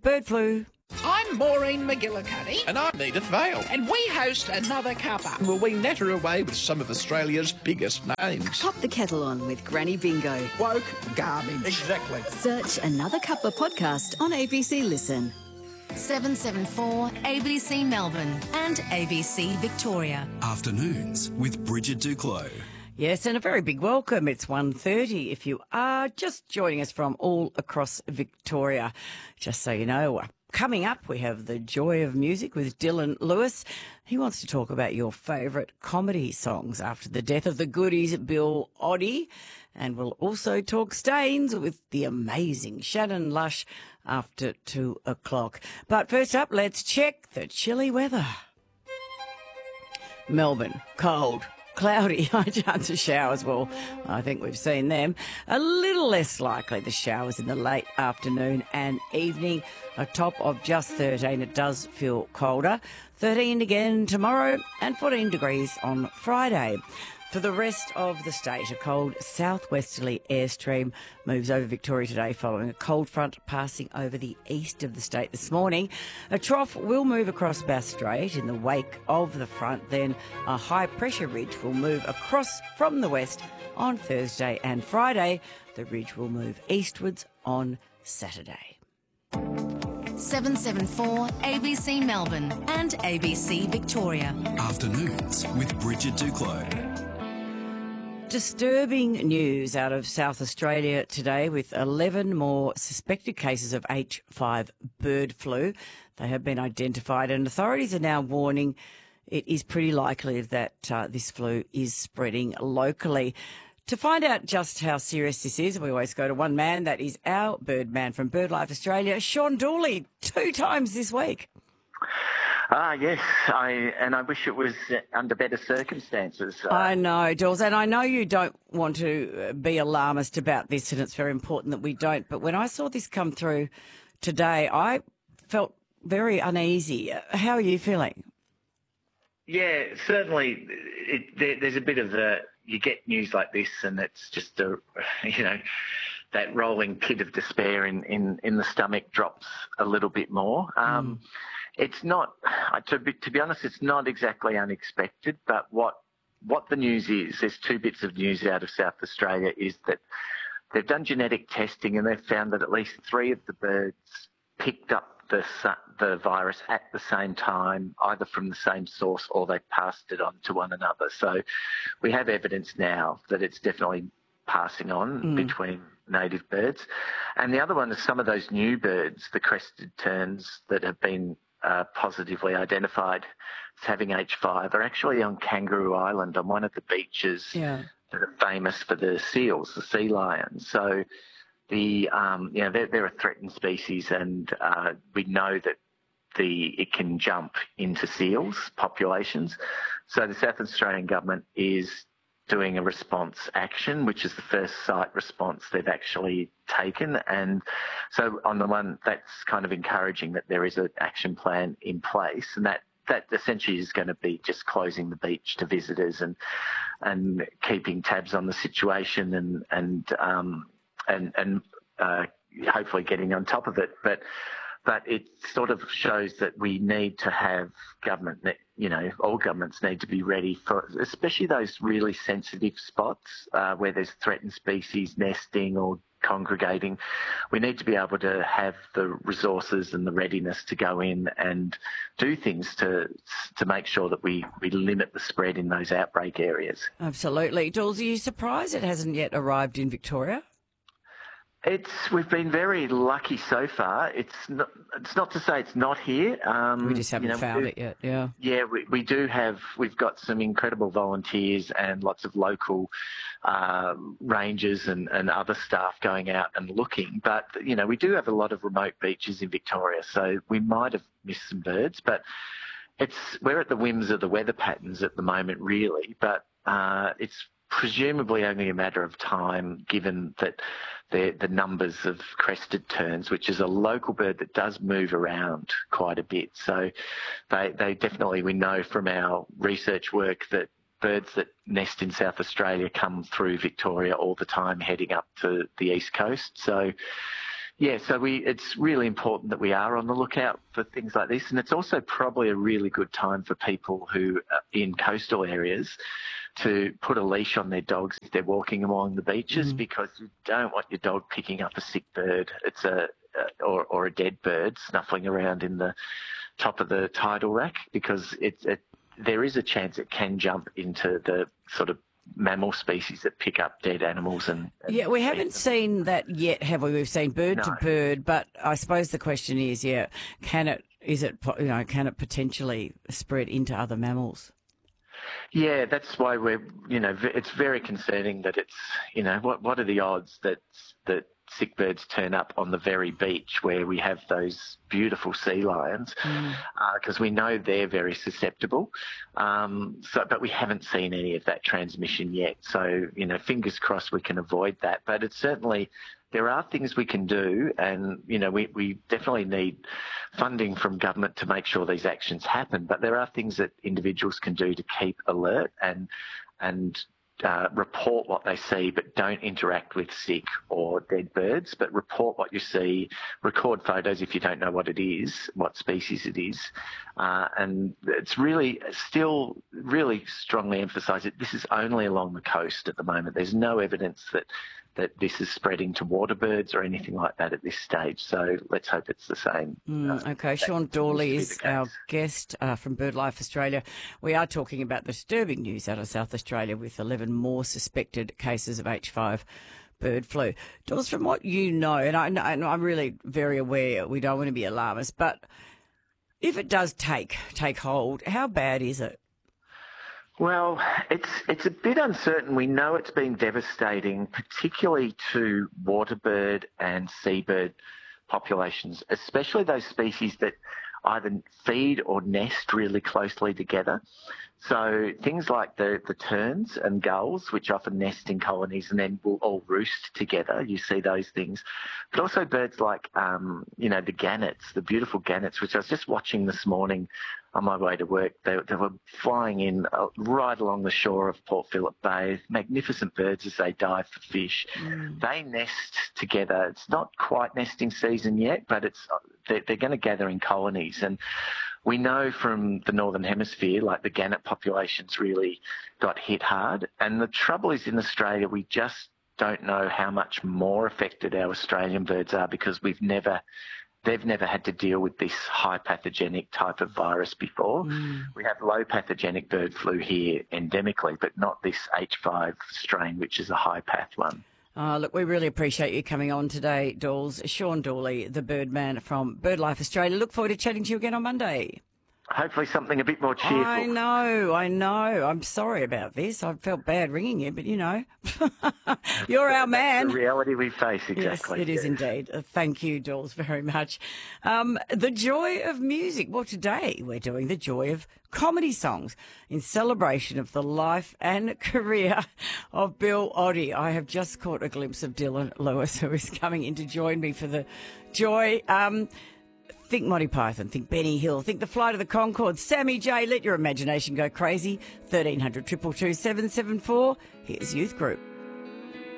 Bird flu. I'm Maureen McGillicuddy. And I'm Edith Vale. And we host Another Cuppa. Well, we natter away with some of Australia's biggest names. Pop the kettle on with Granny Bingo. Woke garbage. Exactly. Search Another Cuppa podcast on ABC Listen. 774 ABC Melbourne and ABC Victoria. Afternoons with Bridget Duclos. Yes, and a very big welcome. It's 1:30 if you are just joining us from all across Victoria. Just so you know, coming up we have The Joy of Music with Dylan Lewis. He wants to talk about your favourite comedy songs after the death of the goodies Bill Oddie. And we'll also talk Stains with the amazing Shannon Lush after 2 o'clock. But first up, let's check the chilly weather. Melbourne, cold. Cloudy, high chance of showers. Well, I think we've seen them. A little less likely the showers in the late afternoon and evening. A top of just 13. It does feel colder. 13 again tomorrow and 14 degrees on Friday. For the rest of the state, a cold southwesterly airstream moves over Victoria today following a cold front passing over the east of the state this morning. A trough will move across Bass Strait in the wake of the front. Then a high-pressure ridge will move across from the west on Thursday and Friday. The ridge will move eastwards on Saturday. 774 ABC Melbourne and ABC Victoria. Afternoons with Bridget Duclos. Disturbing news out of South Australia today with 11 more suspected cases of H5 bird flu. They have been identified and authorities are now warning it is pretty likely that this flu is spreading locally. To find out just how serious this is, we always go to one man. That is our bird man from BirdLife Australia, Sean Dooley, 2 times this week. Yes, I wish it was under better circumstances. I know, Dawes, and I know you don't want to be alarmist about this, and it's very important that we don't, but when I saw this come through today, I felt very uneasy. How are you feeling? Yeah, certainly there's a bit of you get news like this and it's just that rolling pit of despair in the stomach drops a little bit more. It's not, to be honest, it's not exactly unexpected, but what the news is, there's 2 bits of news out of South Australia, is that they've done genetic testing and they've found that at least 3 of the birds picked up the virus at the same time, either from the same source or they passed it on to one another. So we have evidence now that it's definitely passing on between native birds. And the other one is some of those new birds, the crested terns that have been positively identified as having H5 are actually on Kangaroo Island on one of the beaches that are famous for the seals, the sea lions. So they're a threatened species, and we know that it can jump into seals populations. So the South Australian government is doing a response action, which is the first site response they've actually taken. And so on the one, that's kind of encouraging that there is an action plan in place, and that essentially is going to be just closing the beach to visitors and keeping tabs on the situation and hopefully getting on top of it. But it sort of shows that we need to have government, all governments need to be ready for, especially those really sensitive spots where there's threatened species nesting or congregating. We need to be able to have the resources and the readiness to go in and do things to make sure that we limit the spread in those outbreak areas. Absolutely. Jules, are you surprised it hasn't yet arrived in Victoria? We've been very lucky so far. It's not to say it's not here. We just haven't found it yet, yeah. Yeah, we've got some incredible volunteers and lots of local rangers and other staff going out and looking. But, we do have a lot of remote beaches in Victoria, so we might have missed some birds. But we're at the whims of the weather patterns at the moment, really. But it's presumably only a matter of time, given that the numbers of crested terns, which is a local bird that does move around quite a bit. So they definitely, we know from our research work that birds that nest in South Australia come through Victoria all the time, heading up to the east coast. So Yeah, so it's really important that we are on the lookout for things like this, and it's also probably a really good time for people who are in coastal areas to put a leash on their dogs if they're walking along the beaches, because you don't want your dog picking up a sick bird. It's or a dead bird snuffling around in the top of the tidal rack, because there is a chance it can jump into the sort of mammal species that pick up dead animals and yeah, we haven't seen that yet, have we? We've seen bird to bird, but I suppose the question is, can it potentially spread into other mammals? Yeah, that's why it's very concerning that it's, what are the odds that sick birds turn up on the very beach where we have those beautiful sea lions, because we know they're very susceptible. But we haven't seen any of that transmission yet. So, fingers crossed we can avoid that. But it's certainly, there are things we can do, and, we definitely need funding from government to make sure these actions happen. But there are things that individuals can do to keep alert and report what they see, but don't interact with sick or dead birds, but report what you see, record photos if you don't know what it is, what species it is. And it's really still really strongly emphasise that this is only along the coast at the moment. There's no evidence that this is spreading to water birds or anything like that at this stage. So let's hope it's the same. Okay, Sean Dawley is our guest from BirdLife Australia. We are talking about the disturbing news out of South Australia with 11 more suspected cases of H5 bird flu. Dawes, from what you know, and I'm really very aware we don't want to be alarmist, but if it does take hold, how bad is it? Well, it's a bit uncertain. We know it's been devastating, particularly to waterbird and seabird populations, especially those species that either feed or nest really closely together. So things like the terns and gulls, which often nest in colonies and then will all roost together. You see those things. But also birds like, the gannets, the beautiful gannets, which I was just watching this morning on my way to work. They were flying in right along the shore of Port Phillip Bay. Magnificent birds as they dive for fish. They nest together. It's not quite nesting season yet, but they're going to gather in colonies. And we know from the Northern Hemisphere, like the gannet populations really got hit hard. And the trouble is in Australia, we just don't know how much more affected our Australian birds are, because they've never had to deal with this high pathogenic type of virus before. We have low pathogenic bird flu here endemically, but not this H5 strain, which is a high path one. Look, we really appreciate you coming on today, Dawes. Sean Dawley, the Birdman from BirdLife Australia. Look forward to chatting to you again on Monday. Hopefully something a bit more cheerful. I know. I'm sorry about this. I felt bad ringing you, but you're our man. That's the reality we face, exactly. Yes, it is indeed. Thank you, Dawes, very much. The joy of music. Well, today we're doing the joy of comedy songs in celebration of the life and career of Bill Oddie. I have just caught a glimpse of Dylan Lewis, who is coming in to join me for the joy. Think Monty Python, think Benny Hill, think The Flight of the Conchords, Sammy J. Let your imagination go crazy. 1300 222 774. Here's Youth Group.